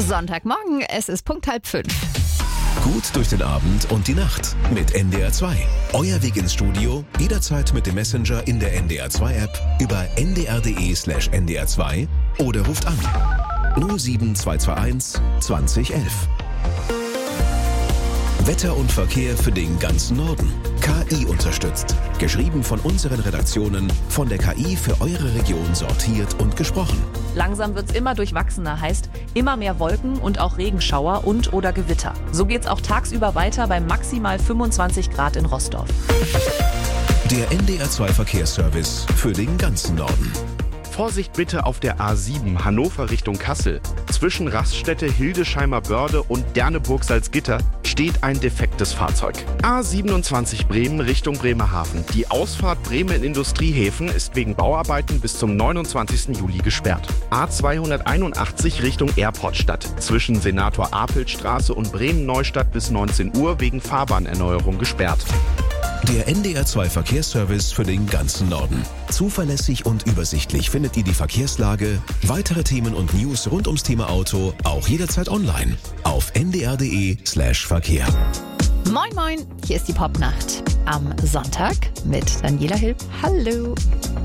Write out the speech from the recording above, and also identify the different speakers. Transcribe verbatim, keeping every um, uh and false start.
Speaker 1: Sonntagmorgen, es ist Punkt halb fünf.
Speaker 2: Gut durch den Abend und die Nacht mit N D R zwei. Euer Weg ins Studio, jederzeit mit dem Messenger in der N D R zwei App über n d r punkt d e slash n d r zwei oder ruft an null sieben zwei zwei eins zwanzig elf. Wetter und Verkehr für den ganzen Norden. K I unterstützt. Geschrieben von unseren Redaktionen, von der K I für eure Region sortiert und gesprochen.
Speaker 3: Langsam wird's immer durchwachsener, heißt immer mehr Wolken und auch Regenschauer und oder Gewitter. So geht's auch tagsüber weiter bei maximal fünfundzwanzig Grad in Rostock.
Speaker 2: Der N D R zwei Verkehrsservice für den ganzen Norden.
Speaker 4: Vorsicht bitte auf der A sieben Hannover Richtung Kassel. Zwischen Raststätte Hildesheimer Börde und Derneburg-Salzgitter steht ein defektes Fahrzeug. A siebenundzwanzig Bremen Richtung Bremerhaven. Die Ausfahrt Bremen Industriehäfen ist wegen Bauarbeiten bis zum neunundzwanzigsten Juli gesperrt. A zweihunderteinundachtzig Richtung Airportstadt. Zwischen Senator-Apelt-Straße und Bremen-Neustadt bis neunzehn Uhr wegen Fahrbahnerneuerung gesperrt.
Speaker 2: Der N D R zwei Verkehrsservice für den ganzen Norden. Zuverlässig und übersichtlich findet ihr die Verkehrslage, weitere Themen und News rund ums Thema Auto auch jederzeit online auf n d r punkt d e slash verkehr.
Speaker 1: Moin moin, hier ist die Popnacht am Sonntag mit Daniela Hilb. Hallo.